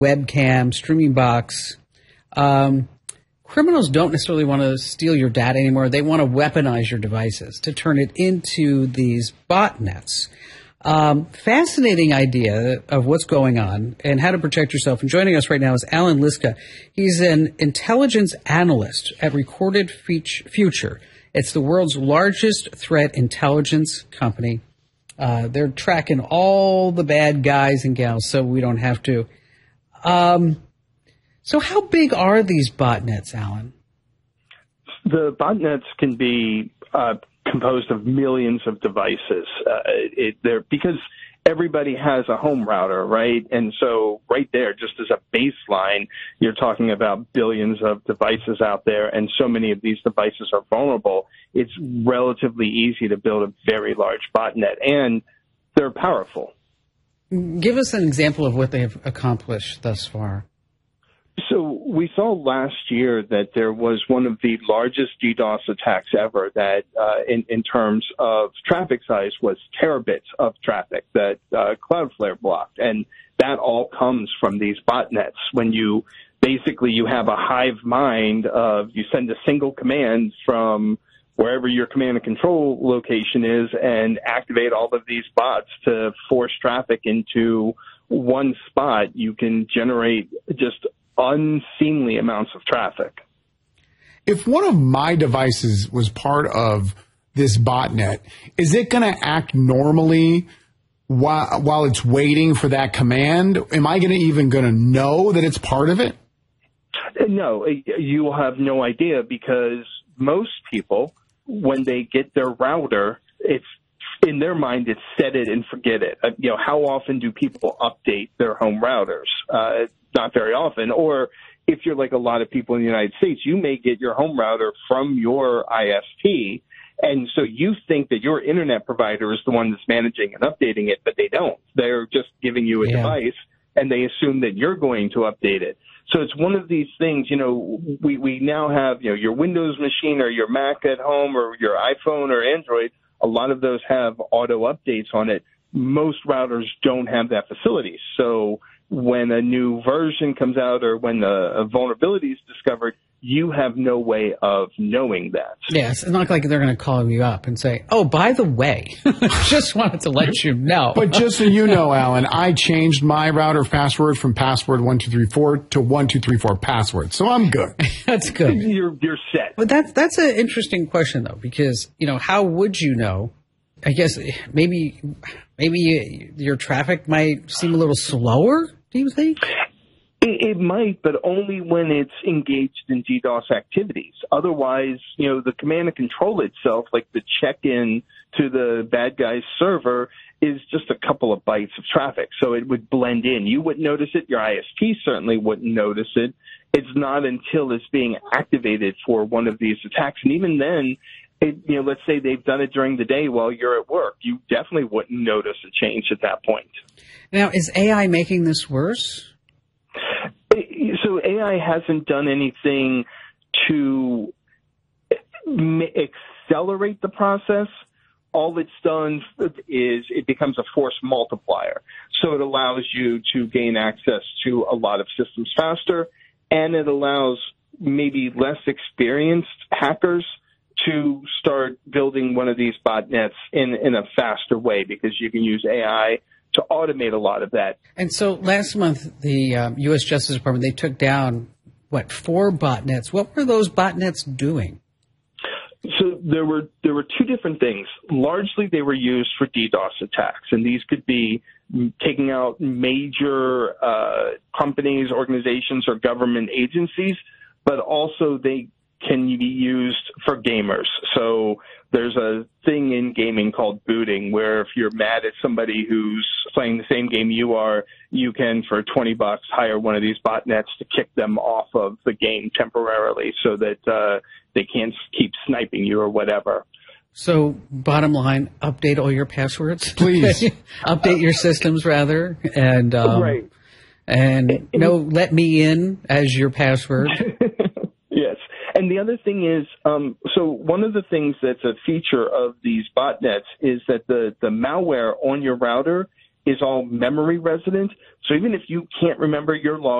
webcam, streaming box. Criminals don't necessarily want to steal your data anymore. They want to weaponize your devices to turn it into these botnets. Fascinating idea of what's going on and how to protect yourself. And joining us right now is Alan Liska. He's an intelligence analyst at Recorded Future. It's the world's largest threat intelligence company. They're tracking all the bad guys and gals so we don't have to. So how big are these botnets, Alan? The botnets can be composed of millions of devices. Because everybody has a home router, right? And so right there, just as a baseline, you're talking about billions of devices out there, and so many of these devices are vulnerable. It's relatively easy to build a very large botnet, and they're powerful. Give us an example of what they've accomplished thus far. So we saw last year that there was one of the largest DDoS attacks ever that in terms of traffic size was terabits of traffic that Cloudflare blocked. And that all comes from these botnets. When you have a hive mind of you send a single command from wherever your command and control location is and activate all of these bots to force traffic into one spot, you can generate just unseemly amounts of traffic. If one of my devices was part of this botnet, is it going to act normally while it's waiting for that command? Am I even going to know that it's part of it? No, you will have no idea, because most people, when they get their router, it's in their mind, it's set it and forget it. How often do people update their home routers? Not very often. Or if you're like a lot of people in the United States, you may get your home router from your ISP, and so you think that your internet provider is the one that's managing and updating it, but they don't. They're just giving you a device, and they assume that you're going to update it. So it's one of these things, we now have, your Windows machine or your Mac at home or your iPhone or Android. A lot of those have auto updates on it. Most routers don't have that facility. So when a new version comes out or when a vulnerability is discovered, you have no way of knowing that. Yes, it's not like they're going to call you up and say, oh, by the way, just wanted to let you know. But just so you know, Alan, I changed my router password from password 1234 to 1234 password, so I'm good. That's good. You're set. But that's an interesting question, though, because, how would you know? I guess maybe your traffic might seem a little slower, do you think? It might, but only when it's engaged in DDoS activities. Otherwise, the command and control itself, like the check-in to the bad guy's server, is just a couple of bytes of traffic. So it would blend in. You wouldn't notice it. Your ISP certainly wouldn't notice it. It's not until it's being activated for one of these attacks. And even then, let's say they've done it during the day while you're at work. You definitely wouldn't notice a change at that point. Now, is AI making this worse? So AI hasn't done anything to accelerate the process. All it's done is it becomes a force multiplier. So it allows you to gain access to a lot of systems faster, and it allows maybe less experienced hackers to start building one of these botnets in a faster way, because you can use AI to automate a lot of that. And so last month, the U.S. Justice Department, they took down, 4 botnets. What were those botnets doing? So there were two different things. Largely, they were used for DDoS attacks, and these could be taking out major companies, organizations, or government agencies, but also they can be used for gamers. So there's a thing in gaming called booting, where if you're mad at somebody who's playing the same game you are, you can, for $20, hire one of these botnets to kick them off of the game temporarily so that they can't keep sniping you or whatever. So bottom line, update all your passwords. Please. Update your systems, rather. And, right. And let me in as your password. Yes. And the other thing is, so one of the things that's a feature of these botnets is that the malware on your router is all memory resident. So even if you can't remember your login,